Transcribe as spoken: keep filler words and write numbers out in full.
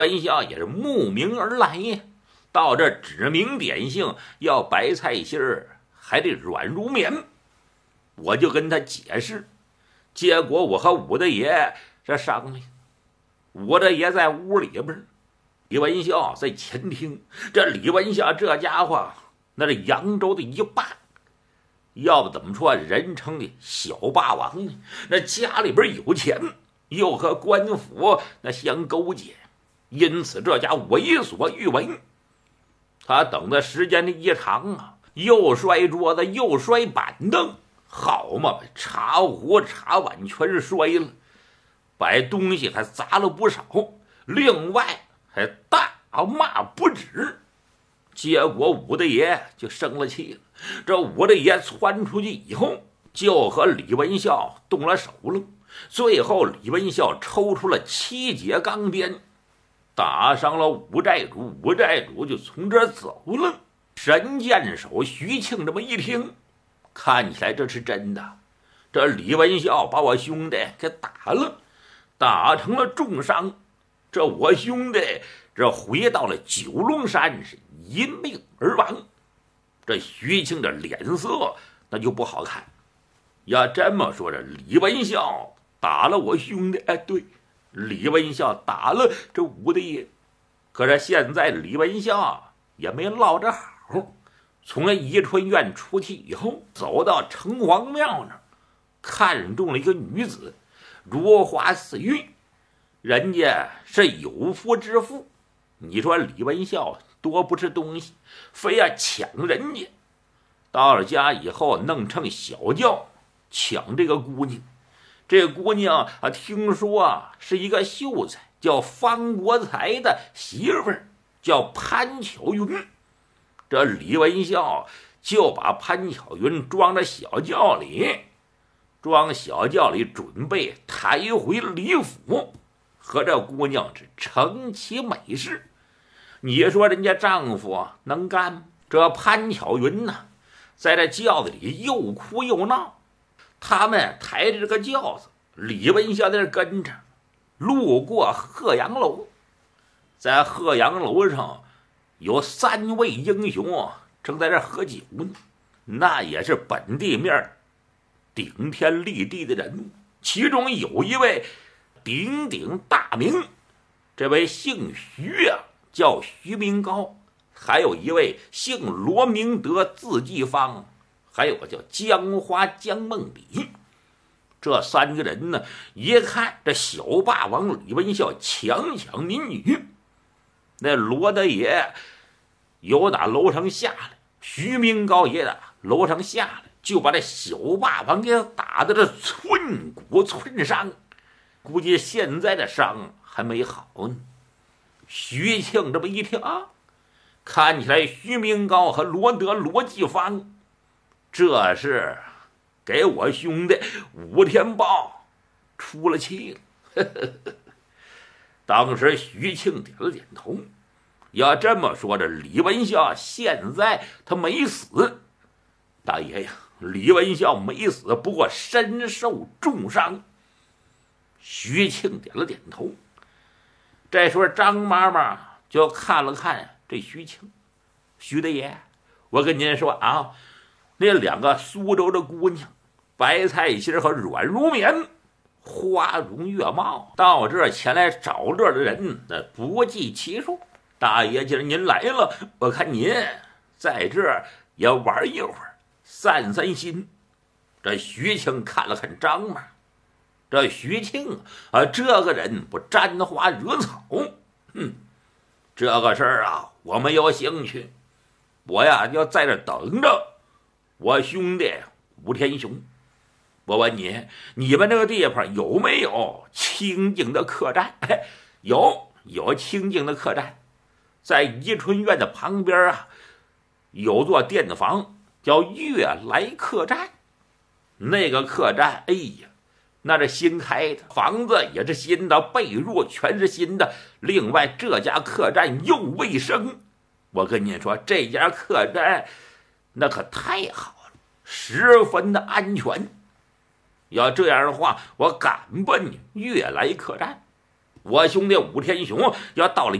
本校也是慕名而来呀，到这指名点姓要白菜心儿，还得软如棉。我就跟他解释，结果我和武大爷这商量，武大爷在屋里边，李文孝在前厅。这李文孝这家伙那是扬州的一霸，要不怎么说人称的小霸王呢？那家里边有钱，又和官府那相勾结，因此这家为所欲为。他等的时间的一长啊，又摔桌子又摔板凳，好嘛，茶壶茶碗全摔了，把东西还砸了不少，另外还大骂不止。结果武大爷就生了气了，这武大爷窜出去以后，就和李文孝动了手了。最后李文孝抽出了七节钢鞭，打伤了武寨主，武寨主就从这儿走了。神箭手徐庆这么一听，看起来这是真的，这李文孝把我兄弟给打了，打成了重伤。这我兄弟这回到了九龙山，是因病而亡。这徐庆的脸色那就不好看。要这么说，这李文孝打了我兄弟，哎，对，李文孝打了这武大爷。可是现在李文孝也没落着好，从宜春院出去以后，走到城隍庙那儿，看中了一个女子，如花似玉，人家是有夫之妇。你说李文孝多不是东西，非要抢人家。到了家以后，弄成小轿抢这个姑娘。这姑娘啊，听说啊是一个秀才，叫方国才的媳妇儿，叫潘巧云。这李文孝就把潘巧云装在小轿里，装小轿里准备抬回李府，和这姑娘是成其美事。你说人家丈夫能干吗？这潘巧云呢，在这轿子里又哭又闹。他们抬着这个轿子，李文孝在这跟着，路过鹤阳楼。在鹤阳楼上有三位英雄正在这喝酒呢，那也是本地面顶天立地的人物。其中有一位鼎鼎大名，这位姓徐啊，叫徐明高；还有一位姓罗明德，字继芳；还有个叫江花江梦里。这三个人呢，一看这小霸王李文孝强抢民女，那罗大爷由打楼上下来，徐明高也打楼上下来，就把这小霸王给打的这寸骨寸伤，估计现在的伤还没好呢。徐庆这么一听啊，看起来徐明高和罗德罗继芳这是给我兄弟武天豹出了气了。当时徐庆点了点头，要这么说，这李文孝现在他没死。大爷呀，李文孝没死，不过身受重伤。徐庆点了点头。这时候张妈妈就看了看这徐庆，徐大爷，我跟您说啊，那两个苏州的姑娘白菜心和软如棉，花容月貌，到这儿前来找乐的人那不计其数。大爷，既然您来了，我看您在这儿也玩一会儿，散散心。这徐庆看了看张妈，这徐庆啊，这个人不沾花惹草，哼，这个事儿啊，我没有兴趣。我呀要在这等着我兄弟武天雄。我问你，你们这个地方有没有清静的客栈？有，有清静的客栈，在宜春院的旁边啊，有座店房叫悦来客栈。那个客栈，哎呀，那是新开的，房子也是新的，被褥全是新的。另外，这家客栈又卫生。我跟你说，这家客栈那可太好了，十分的安全。要这样的话，我敢奔悦来客栈。 我兄弟武天雄要到了